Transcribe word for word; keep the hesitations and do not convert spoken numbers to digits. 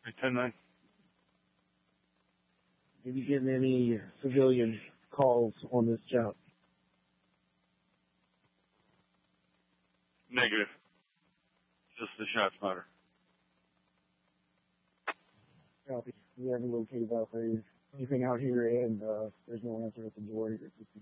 ten nine. Have you getting any civilian calls on this job? Negative. Just the shot spotter. Copy. We haven't located out there anything out here, and uh, there's no answer at the door. It's